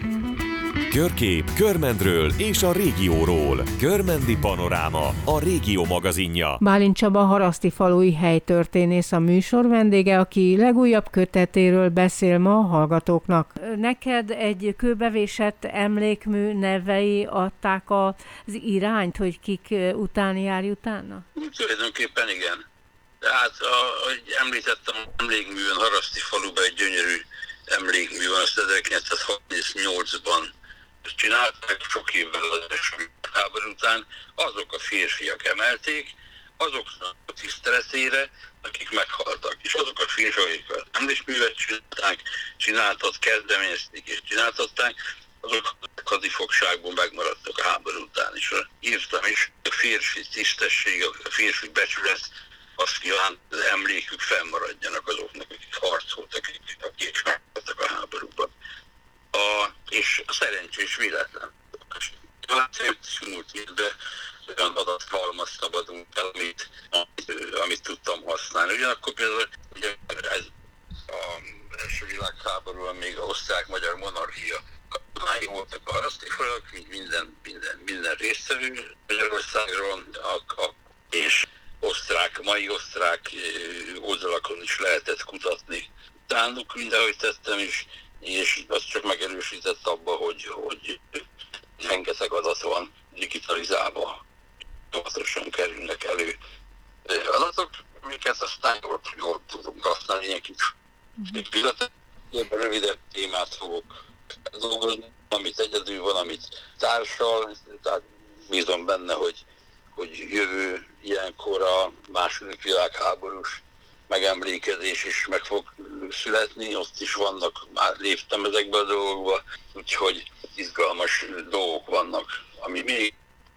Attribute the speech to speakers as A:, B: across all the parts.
A: Körkép Körmendről és a régióról. Körmendi Panoráma, a régió magazinja.
B: Bálint Csaba harasztifalui helytörténész a műsor vendége, aki legújabb kötetéről beszél ma a hallgatóknak. Neked egy kőbevésett emlékmű nevei adták az irányt, hogy kik után járj utána?
C: Tulajdonképpen igen. Tehát, ahogy említettem, emlékművön, Harasztifaluban egy gyönyörű emlékmű van, azt 1938-ban csinálták, sok évvel az első háború után. Azok a férfiak emelték, azoknak a tiszteletére, akik meghaltak. És azok a férfiak, akik az emlékművet csináltak, kezdeményezték és csináltatták, azok a hadifogságból megmaradtak a háború után is. Írtam is, a férfi tisztesség, a férfi becsület, azt kívánt, az emlékük fennmaradjanak azoknak, akik harcoltak, akik meghaltak a háborúban. És a szerencsés véletlen. Múlt évben olyan adathalmaz szabadunk el, amit tudtam használni. Ugyanakkor például ugye ez az első világháborúban még az osztrák-magyar monarchia katonái voltak a harasztifalak, mint minden résztvevő Magyarországról, és mai osztrák oldalakon is lehetett kutatni. Utánuk mindenhogy tettem is, és az csak megerősített abba, hogy rengeteg adat van digitalizálva, óvatosan kerülnek elő adatok, amiket aztán jól tudunk használni, ilyen kis pillanat. Rövidebb témát fogok dolgozni, amit egyedül van, amit társal, tehát bízom benne, hogy jövő ilyenkor a második világháborús megemlékezés is meg fog születni, ott is vannak, már léptem ezekbe a dolgokba, úgyhogy izgalmas dolgok vannak, ami még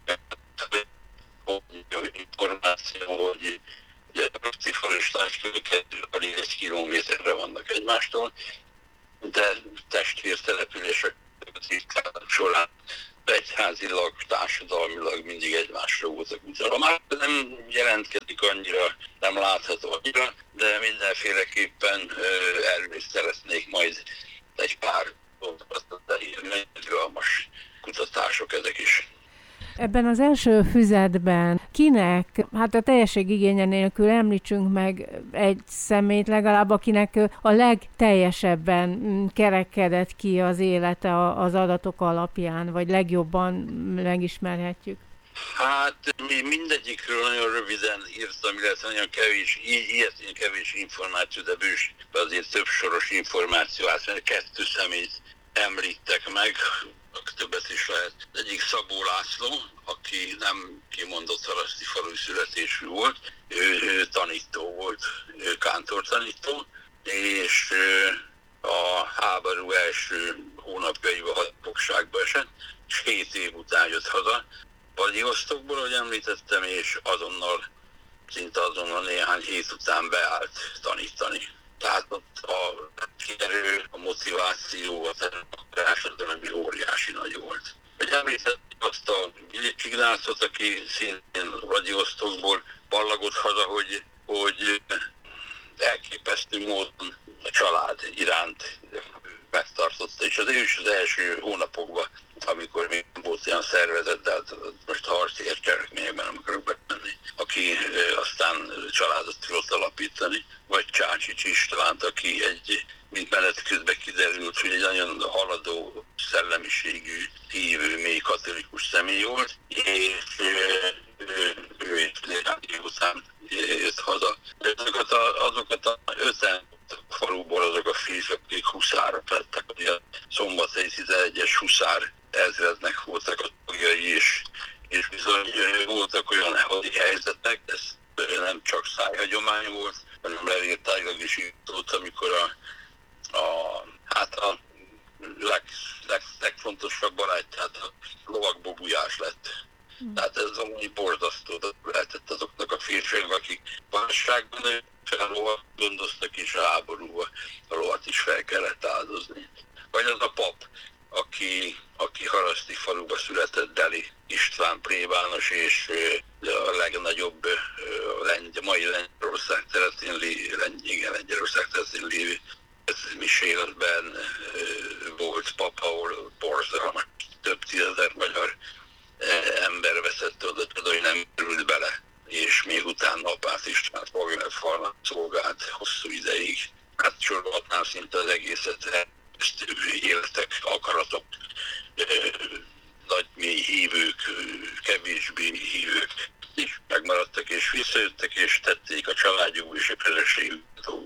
C: információ, hogy a Harasztifal és Tásköveket alig 1 kilométerre vannak egymástól, de testvértelepülések során egyházilag, társadalmilag mindig egymásra voltak utalva. Már nem jelentkezik annyira, nem látható annyira, de mindenféleképpen erről is szeretnék majd egy pár dolgot leírni, izgalmas kutatások ezek is.
B: Ebben az első füzetben kinek, hát a teljesség igénye nélkül említsünk meg egy személyt legalább, akinek a legteljesebben kerekedett ki az élete az adatok alapján, vagy legjobban megismerhetjük?
C: Hát mindegyikről nagyon röviden írtam, illetve nagyon kevés információ, de bős, azért több soros információ, mert 2 személyt említek meg, többet is lehet. Egyik Szabó László, aki nem kimondott harasztifalui születésű volt, ő tanító volt, kántortanító, és a háború első hónapjaiban hadifogságba esett, és 7 év után jött haza Vladivostokból, ahogy említettem, és szinte azonnal néhány hét után beállt tanítani. Tehát ott a kierő, a motiváció, a társadalmi óriási nagy volt. Hogy említettem azt a Ignácot, aki szintén Vladivostokból ballagott haza, hogy elképesztő módon a család iránt megtartotta. És ő is az első hónapokban, amikor még volt ilyen szervezet, de hát most a harci cselekményekben nem akarok betenni, aki aztán családot tudott alapítani, vagy Csácsics Istvánt, aki mint menet közben kiderült, hogy egy nagyon haladó szellemiségű, hívő, mély katolikus személy volt, és ő is néhány év után jött haza. Azokat a 5 faluból azok a férfiak, akik huszárok lettek, hogy a szombathelyi 11-es huszár ezrednek voltak a tagjai, és bizony voltak olyan hadi helyzetek, ez nem csak szájhagyomány volt, hanem levéltájlag is jutott, amikor a legfontosabb barát, tehát a lovagbogulyás lett. Tehát ez valami borzasztó lehetett azoknak a férfiak, akik válságban fel lovat gondoztak, és a háborúban a lovat is fel kellett áldozni. Vagy az a pap, aki Harasztifaluba született, Deli István plébános, és a legnagyobb mai Lengyelország területén lévő Misélben volt papa, ahol borzalmas, több tízezer magyar ember veszett oda, hogy nem került bele, és még utána Apát István Wagner Farnak szolgált hosszú ideig. Hát sorolhatnám szinte az egészet, életek, akaratok, nagy mély hívők, kevésbé hívők is megmaradtak és visszajöttek, és tették a családjuk és a feleségük